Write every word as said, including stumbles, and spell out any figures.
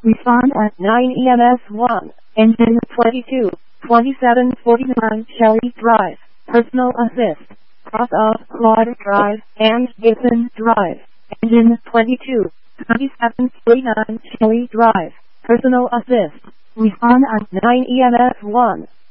Respond at nine E M S one. Engine twenty-two, twenty-seven forty-nine Shelley Drive. Personal assist. Cross of Claude Drive and Gibson Drive. Engine twenty-two, twenty-seven forty-nine Shelley Drive. Personal assist. Respond at nine E M S one.